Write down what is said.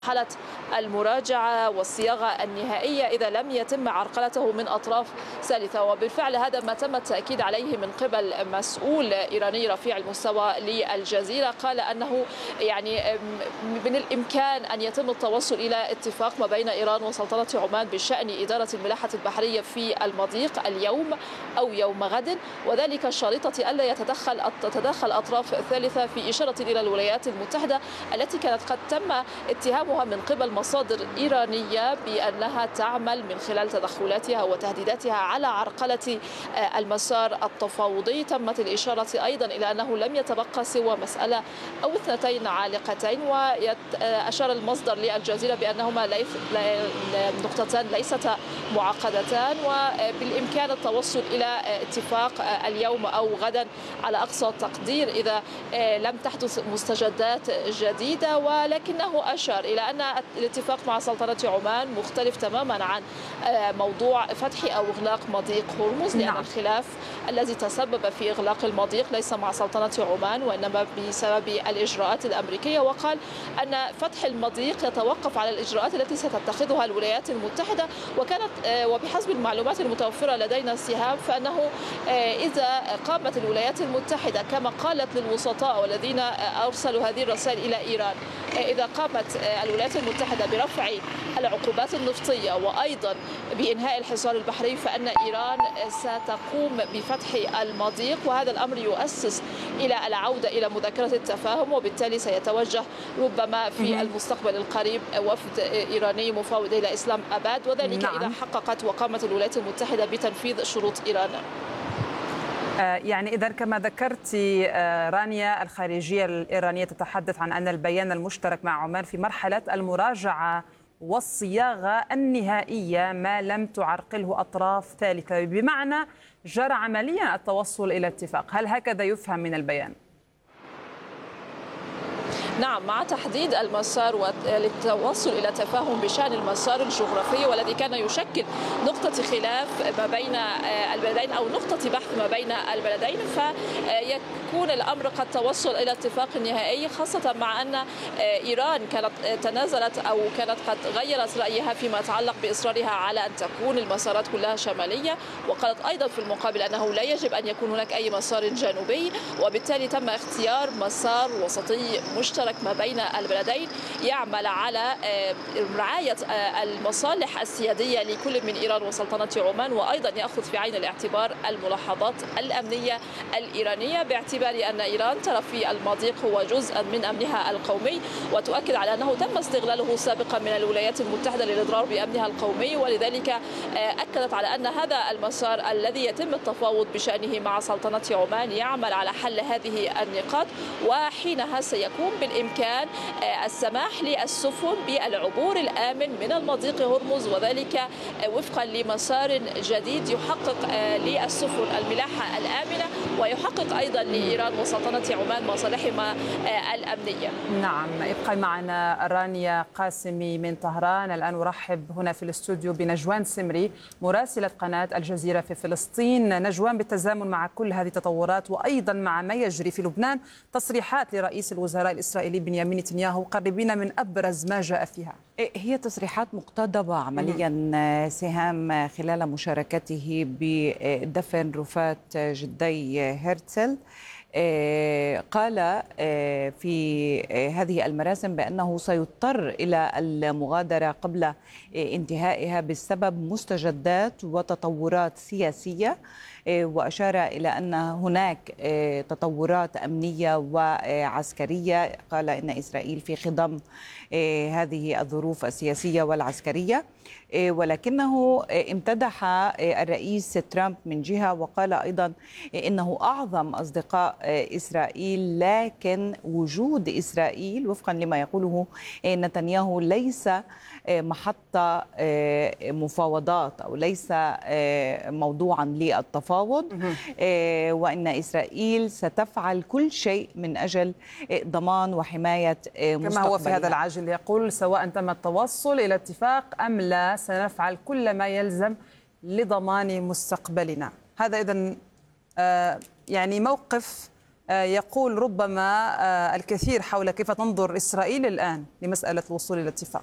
مرحلة المراجعة والصياغة النهائية إذا لم يتم عرقلته من أطراف ثالثة. وبالفعل هذا ما تم التأكيد عليه من قبل مسؤول إيراني رفيع المستوى للجزيرة، قال أنه من الإمكان أن يتم التوصل إلى اتفاق ما بين إيران وسلطنة عمان بشأن إدارة الملاحة البحرية في المضيق اليوم أو يوم غد، وذلك شريطة ألا تتدخل أطراف ثالثة، في إشارة إلى الولايات المتحدة التي كانت قد تم اتهامها من قبل مصادر إيرانية بأنها تعمل من خلال تدخلاتها وتهديداتها على عرقلة المسار التفاوضي. تمت الإشارة أيضا إلى أنه لم يتبقى سوى مسألة أو اثنتين عالقتين، وأشار المصدر للجزيرة بأنهما نقطتان ليستا معقدتان، وبالإمكان التوصل إلى اتفاق اليوم أو غدا على أقصى تقدير إذا لم تحدث مستجدات جديدة. ولكنه أشار إلى أن الاتفاق مع سلطنة عمان مختلف تماما عن موضوع فتح أو إغلاق مضيق هرمز، لأن الخلاف الذي تسبب في إغلاق المضيق ليس مع سلطنة عمان وإنما بسبب الإجراءات الأمريكية. وقال أن فتح المضيق يتوقف على الإجراءات التي ستتخذها الولايات المتحدة، وبحسب المعلومات المتوفرة لدينا سهام فأنه إذا قامت الولايات المتحدة كما قالت للوسطاء والذين أرسلوا هذه الرسائل إلى إيران، إذا قامت الولايات المتحدة برفع العقوبات النفطية وأيضا بإنهاء الحصار البحري، فإن إيران ستقوم بفتح المضيق، وهذا الأمر يؤسس إلى العودة إلى مذكرة التفاهم، وبالتالي سيتوجه ربما في المستقبل القريب وفد إيراني مفاوض إلى إسلام أباد، وذلك إذا حققت وقامت الولايات المتحدة بتنفيذ شروط إيران. يعني إذا كما ذكرت رانيا، الخارجية الإيرانية تتحدث عن أن البيان المشترك مع عمان في مرحلة المراجعة والصياغة النهائية ما لم تعرقله أطراف ثالثة، بمعنى جرى عمليا التوصل إلى اتفاق. هل هكذا يفهم من البيان؟ نعم، مع تحديد المسار والتوصل إلى تفاهم بشأن المسار الجغرافي والذي كان يشكل نقطة خلاف ما بين البلدين أو نقطة بحث ما بين البلدين، فيكون الأمر قد توصل إلى اتفاق نهائي، خاصة مع أن إيران كانت تنازلت أو كانت قد غيرت رأيها فيما يتعلق بإصرارها على أن تكون المسارات كلها شمالية، وقالت أيضا في المقابل أنه لا يجب أن يكون هناك أي مسار جنوبي، وبالتالي تم اختيار مسار وسطي مشترك ما بين البلدين يعمل على رعاية المصالح السيادية لكل من إيران وسلطنة عمان، وأيضا يأخذ في عين الاعتبار الملاحظات الأمنية الإيرانية، باعتبار أن إيران ترى في المضيق هو جزءا من أمنها القومي، وتؤكد على أنه تم استغلاله سابقا من الولايات المتحدة للإضرار بأمنها القومي، ولذلك أكدت على أن هذا المسار الذي يتم التفاوض بشأنه مع سلطنة عمان يعمل على حل هذه النقاط، وحينها سيكون بالإمكان السماح للسفن بالعبور الآمن من المضيق هرمز، وذلك وفقا لمسار جديد يحقق للسفن الملاحة الآمنة ويحقق أيضا لإيران وسلطنة عمان مصالحهما الأمنية. نعم، ابقي معنا رانيا قاسمي من طهران. الآن أرحب هنا في الاستوديو بنجوان سمري مراسلة قناة الجزيرة في فلسطين. نجوان، بالتزامن مع كل هذه التطورات وأيضا مع ما يجري في لبنان، تصريحات لرئيس الوزراء الإسرائيلي بنيامين نتنياهو قربين من أبرز ما جاء فيها. هي تصريحات مقتضبة عمليا سهام خلال مشاركته بدفن رفاة جدي هرتزل. قال في هذه المراسم بأنه سيضطر إلى المغادرة قبل انتهائها بسبب مستجدات وتطورات سياسية، وأشار إلى أن هناك تطورات أمنية وعسكرية. قال إن إسرائيل في خضم هذه الظروف السياسية والعسكرية، ولكنه امتدح الرئيس ترامب من جهة، وقال أيضا إنه أعظم أصدقاء إسرائيل، لكن وجود إسرائيل وفقا لما يقوله نتنياهو ليس محط مفاوضات أو ليس موضوعا للتفاوض، وإن إسرائيل ستفعل كل شيء من أجل ضمان وحماية مستقبلها. كما هو في هذا العاجل يقول: سواء تم التوصل إلى اتفاق أم لا، سنفعل كل ما يلزم لضمان مستقبلنا. هذا إذن يعني موقف يقول ربما الكثير حول كيف تنظر إسرائيل الآن لمسألة الوصول إلى اتفاق.